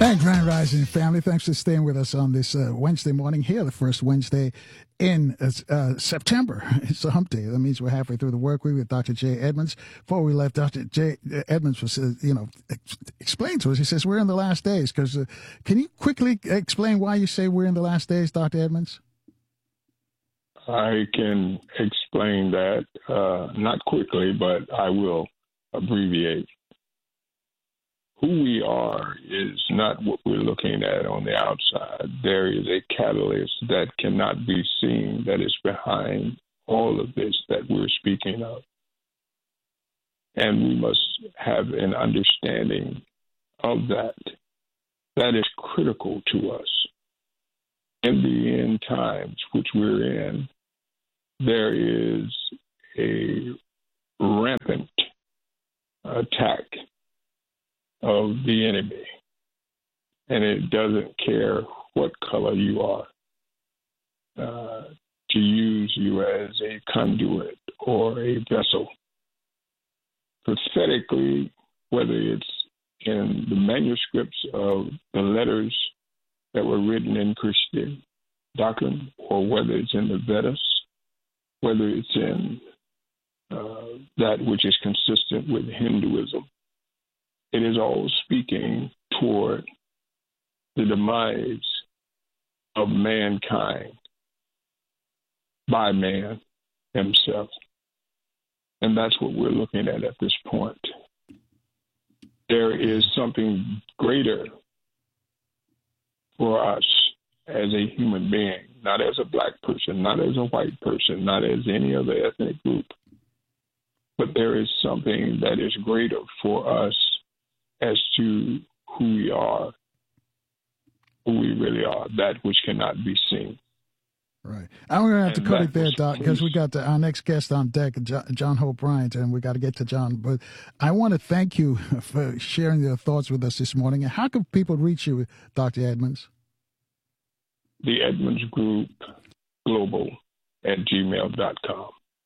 Hey, Grand Rising family. Thanks for staying with us on this Wednesday morning here, the first Wednesday in September. It's a hump day. That means we're halfway through the work week with Dr. Jay Edmonds. Before we left, Dr. Jay Edmonds was, explained to us. He says, we're in the last days. Because can you quickly explain why you say we're in the last days, Dr. Edmonds? I can explain that, not quickly, but I will abbreviate. Who we are is not what we're looking at on the outside. There is a catalyst that cannot be seen that is behind all of this that we're speaking of. And we must have an understanding of that. That is critical to us. In the end times, which we're in, there is a rampant attack of the enemy, and it doesn't care what color you are, to use you as a conduit or a vessel. Prophetically, whether it's in the manuscripts of the letters that were written in Christian doctrine, or whether it's in the Vedas, whether it's in that which is consistent with Hinduism, it is all speaking toward the demise of mankind by man himself. And that's what we're looking at this point. There is something greater for us as a human being, not as a black person, not as a white person, not as any other ethnic group. But there is something that is greater for us as to who we are, who we really are, that which cannot be seen. Right. I'm going to have to cut it there, Doc, because we got our next guest on deck, John Hope Bryant, and we got to get to John. But I want to thank you for sharing your thoughts with us this morning. And how can people reach you, Dr. Edmonds? The Edmonds Group Global at gmail.com.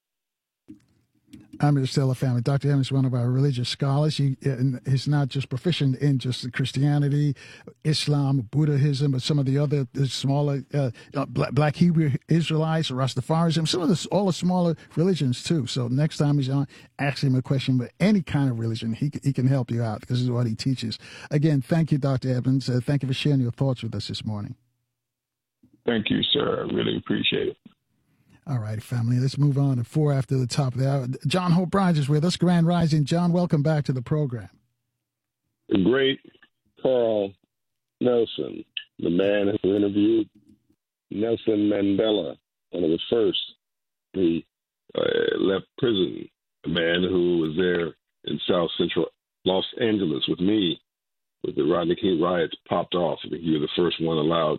I'm the Stella family. Dr. Edmonds is one of our religious scholars. He's not just proficient in just Christianity, Islam, Buddhism, but some of the other smaller Black Hebrew Israelites, Rastafarism, all the smaller religions too. So next time he's on, ask him a question about any kind of religion. He can help you out because this is what he teaches. Again, thank you, Dr. Edmonds. Thank you for sharing your thoughts with us this morning. Thank you, sir. I really appreciate it. All right, family, let's move on to 4 after the top of the hour. John Hope Bryant is with us. Grand Rising. John, welcome back to the program. The great Carl Nelson, the man who interviewed Nelson Mandela, one of the first who left prison, a man who was there in South Central Los Angeles with me, with the Rodney King riots popped off. I think you were the first one allowed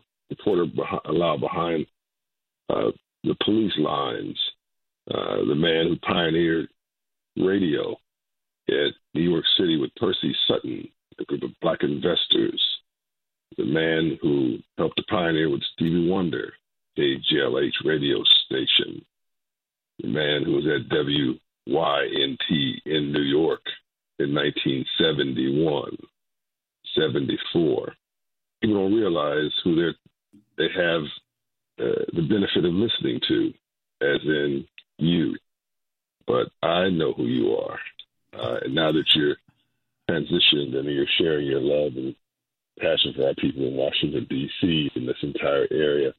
behind the police lines, the man who pioneered radio at New York City with Percy Sutton, a group of black investors, the man who helped to pioneer with Stevie Wonder, KGLH radio station, the man who was at WYNT in New York in 1971, 74. People don't realize who they have the benefit of listening to, as in you. But I know who you are. And now that you're transitioned and you're sharing your love and passion for our people in Washington, D.C., in this entire area,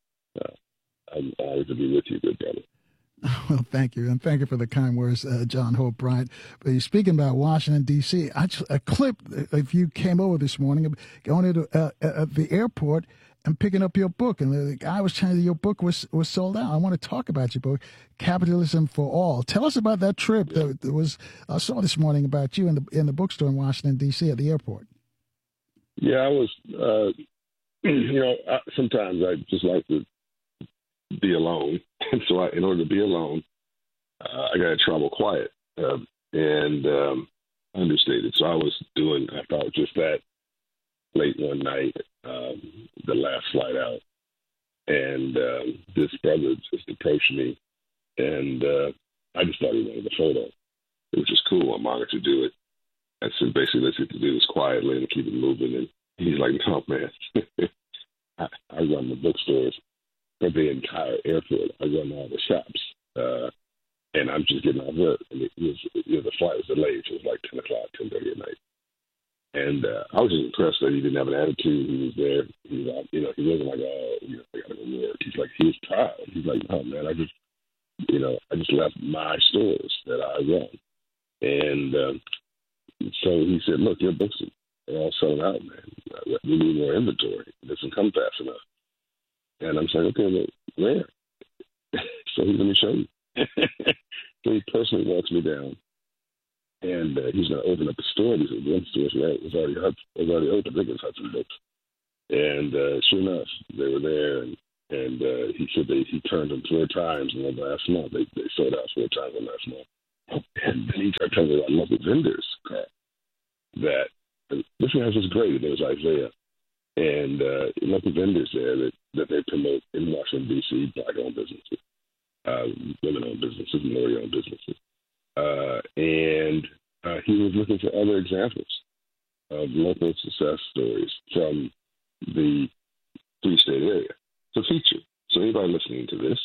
I'm honored to be with you, good brother. Well, thank you. And thank you for the kind words, John Hope Bryant. But you're speaking about Washington, D.C. A clip, if you came over this morning, going to the airport and picking up your book. And the guy was telling you your book was sold out. I want to talk about your book, Capitalism for All. Tell us about that trip that I saw this morning about you in the bookstore in Washington, D.C. at the airport. Yeah, I was, sometimes I just like to be alone. So in order to be alone, I got to travel quiet and understated. So I thought just that late one night, the last flight out. And this brother just approached me, and I just thought he wanted a photo. It was just cool. I'm honored to do it. I said, basically, let's get to do this quietly and keep it moving. And He's like, no, man. I run the bookstores for the entire airport. I run all the shops. And I'm just getting off work. And the flight was delayed. So it was like 10 o'clock, 10:30 at night. And I was just impressed that he didn't have an attitude. He was there. He was, he wasn't like, oh, I got to go to work. He's like, he was proud. He's like, no, man, I just left my stores that I run. And so he said, look, your books are all selling out, man. We need more inventory. It doesn't come fast enough. And I'm saying, okay, well, where? So he's going to show you. So he personally walks me down, and he's going to open up a store. He said, one store was already open. I think it was Hudson Books. And sure enough, they were there, and he said he turned them 4 times in the last month. They sold out 4 times in the last month. And then he started telling me about local vendors, Carl, that this house is great. There was Isaiah. And local vendors there that they promote in Washington, D.C., black-owned businesses, women-owned businesses, minority-owned businesses. And he was looking for other examples of local success stories from the 3-state area to feature. So anybody listening to this,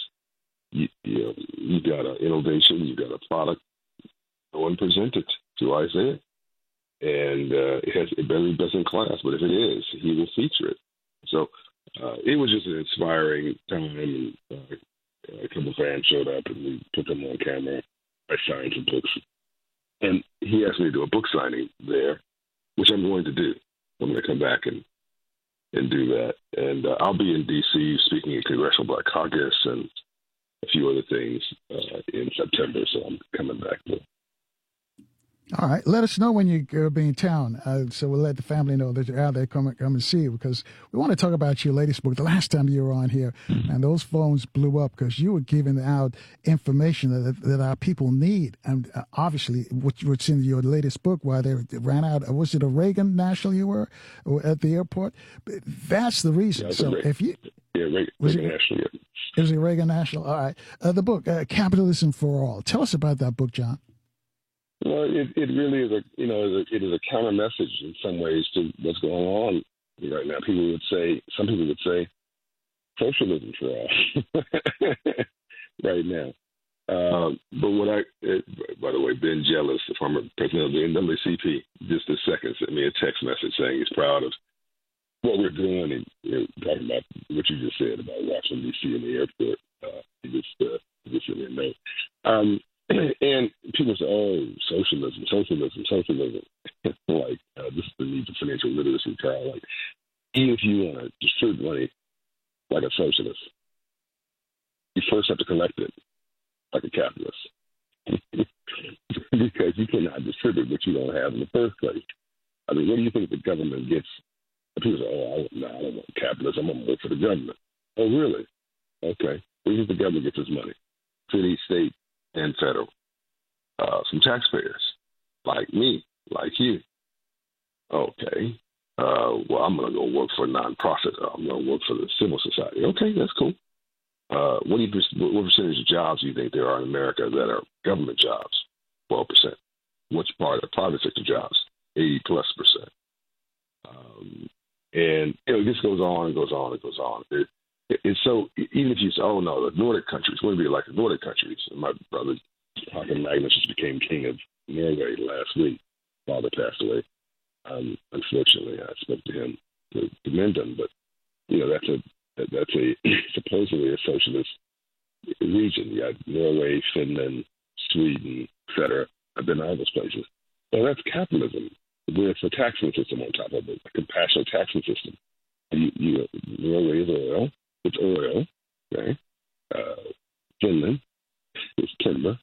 you got an innovation, you got a product, go and present it to Isaiah. And it better be best in class, but if it is, he will feature it. So it was just an inspiring time. And a couple of fans showed up, and we put them on camera. I signed some books. And he asked me to do a book signing there, which I'm going to do. I'm going to come back and do that. And I'll be in D.C. speaking at Congressional Black Caucus and a few other things in September, so I'm coming back to. All right. Let us know when you're going to be in town, so we'll let the family know that you're out there. Come and see you, because we want to talk about your latest book. The last time you were on here, and those phones blew up because you were giving out information that our people need. And obviously, what's in your latest book, why they ran out, was it a Reagan National you were at the airport? That's the reason. Yeah, so if you... Yeah, Reagan National, yeah. It was a Reagan National. All right. The book, Capitalism for All. Tell us about that book, John. Well, it really is it is a counter message in some ways to what's going on right now. Some people would say, socialism for all right now. But by the way, Ben Jealous, the former president of the NAACP, just this second sent me a text message saying he's proud of what we're doing, and talking about what you just said about Washington D.C. and the airport. He just sent me a note. And people say, oh, socialism. Like, this is the need for financial literacy, Carl. Like, even if you want to distribute money like a socialist, you first have to collect it like a capitalist. Because you cannot distribute what you don't have in the first place. I mean, what do you think the government gets? People say, oh, I don't want capitalism. I'm going to work for the government. Oh, really? Okay. Where do you think the government gets its money? City, state, and federal. Some taxpayers, like me, like you. Okay. Well, I'm going to go work for a nonprofit. I'm going to work for the civil society. Okay, that's cool. What percentage of jobs do you think there are in America that are government jobs? 12%. Which part are private sector jobs? 80+%. And it just goes on and goes on and goes on. And so even if you say, oh, no, the Nordic countries, what would it be like the Nordic countries? And my brother, Håkon Magnus, just became king of Norway last week. Father passed away. Unfortunately, I spoke to him to commend him, but, that's a supposedly a socialist region. You got Norway, Finland, Sweden, et cetera. I've been to all those places. Well, that's capitalism with a taxing system on top of it, a compassionate taxing system. Norway is oil. It's oil, okay? Finland is timber.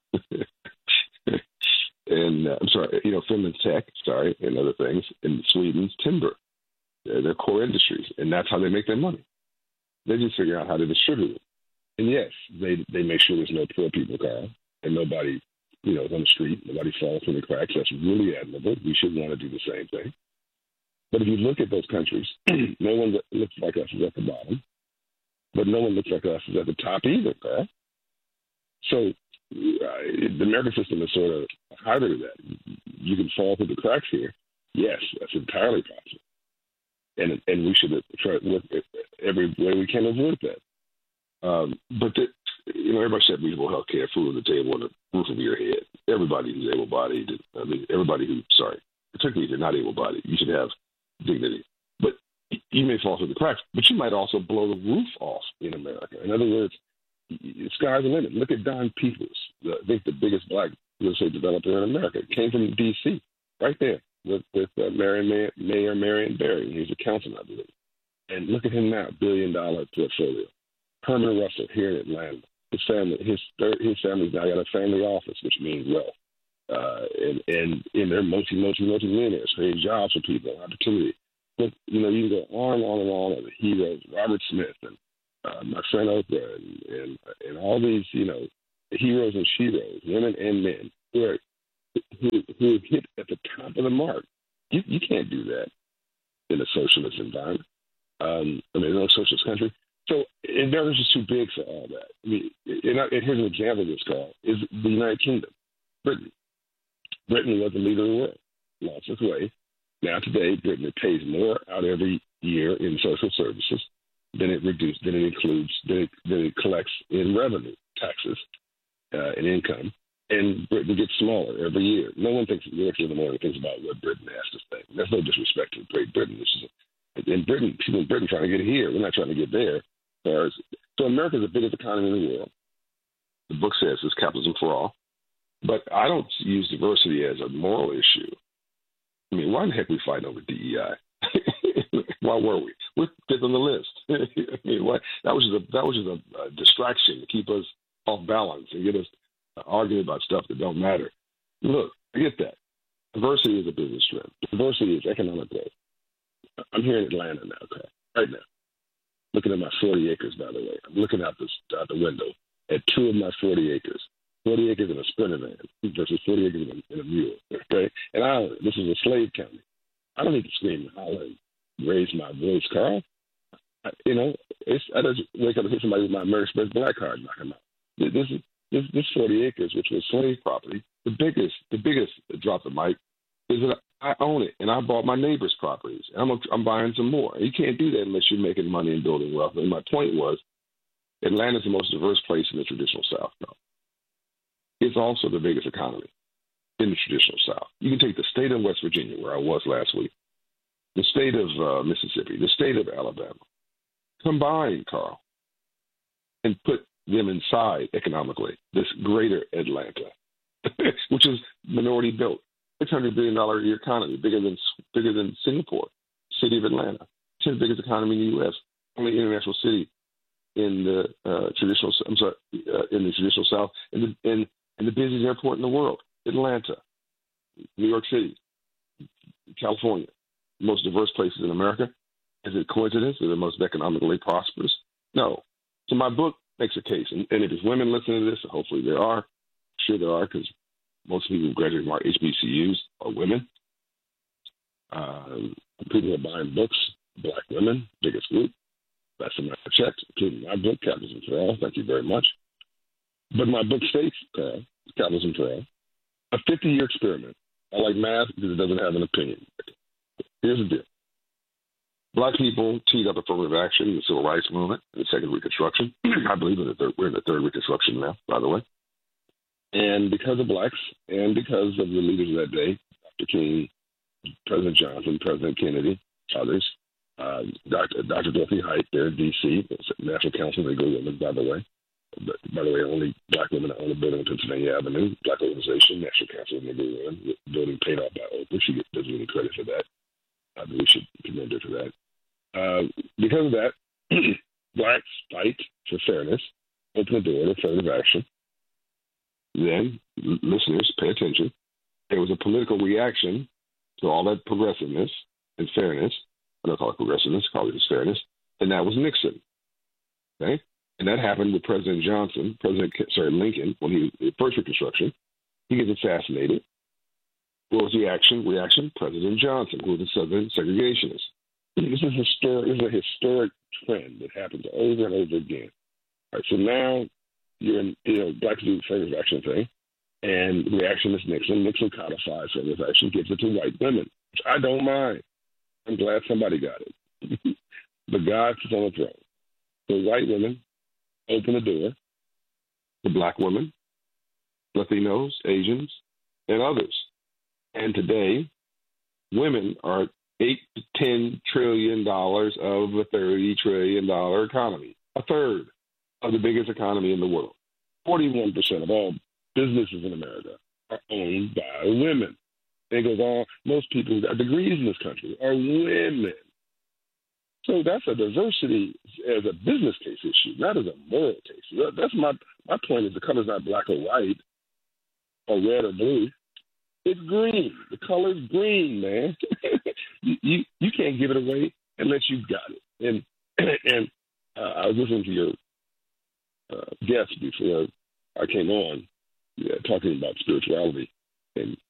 And Finland's tech, and other things. And Sweden's timber. They're core industries, and that's how they make their money. They just figure out how to distribute it. And yes, they make sure there's no poor people, Carl, and nobody, is on the street. Nobody falls through the cracks. That's really admirable. We should want to do the same thing. But if you look at those countries, no one that looks like us is at the bottom, but no one looks like us is at the top either, Carl. So the American system is sort of a hybrid of that. You can fall through the cracks here. Yes, that's entirely possible. and we should try to work every way we can avoid that. Everybody said reasonable health care, food on the table, and a roof over your head. Everybody who's able-bodied, particularly if you're not able-bodied, you should have dignity. But you may fall through the cracks, but you might also blow the roof off in America. In other words, the sky's the limit. Look at Don Peoples, I think the biggest black real estate developer in America. It came from D.C., right there, with Mayor Marion Barry. He's a councilman, I believe. And look at him now, $1 billion portfolio. Herman Russell here in Atlanta. His family's now got a family office, which means wealth. And they're multi-millionaires, creating jobs for people, opportunity. But, you can go on and on of the heroes, Robert Smith and my friend Oprah and all these, heroes and sheroes, women and men, who hit at the top of the mark. You can't do that in a socialist environment. No socialist country. So America's just too big for all that. Here's an example of this, Carl, is the United Kingdom, Britain. Britain was the leader of the world, lost its way. Now today, Britain pays more out every year in social services than it collects in revenue, taxes, and income. And Britain gets smaller every year. No one thinks in the morning thinks about what Britain has to say. There's no disrespect to Great Britain. In Britain, people in Britain trying to get here. We're not trying to get there. So America is the biggest economy in the world. The book says it's capitalism for all. But I don't use diversity as a moral issue. Why in the heck we fighting over DEI? Why were we? We're fifth on the list. Why? That was just a distraction to keep us off balance and get us arguing about stuff that don't matter. Look, I get that. Diversity is a business trend. Diversity is economic growth. I'm here in Atlanta now, okay? Right now. Looking at my 40 acres, by the way. I'm looking out the window at 2 of my 40 acres. 40 acres in a Sprinter van versus 40 acres in a mule, okay? And this is a slave county. I don't need to scream and holler and raise my voice, Carl. I just wake up and hit somebody with my American Express black card and knock him out. This 40 acres, which was slave property, the biggest drop the mic is that I own it, and I bought my neighbor's properties. I'm buying some more. You can't do that unless you're making money and building wealth. And my point was, Atlanta's the most diverse place in the traditional South. No. It's also the biggest economy in the traditional South. You can take the state of West Virginia, where I was last week, the state of Mississippi, the state of Alabama, combine, Carl, and put them inside economically this greater Atlanta, which is minority built. $600 billion a year economy, bigger than Singapore, city of Atlanta. 10th biggest economy in the U.S. Only international city in the traditional South, and the busiest airport in the world, Atlanta, New York City, California, most diverse places in America. Is it coincidence that they're most economically prosperous? No. So my book makes a case, and if there's women listening to this, hopefully there are. I'm sure there are, because most people who graduate from our HBCUs are women. People who are buying books, black women, biggest group. That's the amount I checked, including my book, Capitalism for All. Thank you very much. But my book states, Capitalism for All, a 50-year experiment. I like math because it doesn't have an opinion. Here's the deal. Black people teed up affirmative action in the Civil Rights Movement and the Second Reconstruction. I believe we're in the Third Reconstruction now, by the way. And because of blacks and because of the leaders of that day, Dr. King, President Johnson, President Kennedy, others, Dr. Dorothy Height there in D.C., National Council of Legal Women, by the way. By the way, only black women own a building on Pennsylvania Avenue, black organization, National Council of Legal Women, building paid off by Oprah. She doesn't get any credit for that. I think we should commend her for that. Because of that, blacks fight for fairness, open the door to affirmative action. Then, listeners, pay attention. There was a political reaction to all that progressiveness and fairness. I don't call it progressiveness, call it just fairness. And that was Nixon. Okay? And that happened with President Lincoln, when he first Reconstruction. He gets assassinated. What was the reaction? President Johnson, who was a Southern segregationist. This is a historic trend that happens over and over again. All right, so now you're in, blacks do the affirmative action thing, and the reaction is Nixon. Nixon codifies affirmative action, gives it to white women, which I don't mind. I'm glad somebody got it. But God sits on the throne. So white women open the door to black women, Latinos, Asians, and others. And today, women are $8 to $10 trillion of a $30 trillion economy, a third of the biggest economy in the world. 41% of all businesses in America are owned by women. It goes on. Most people who got degrees in this country are women. So that's a diversity as a business case issue, not as a moral case. That's my point is the color's not black or white or red or blue. It's green. The color's green, man. you can't give it away unless you've got it. And I was listening to your guest before I came on, talking about spirituality, and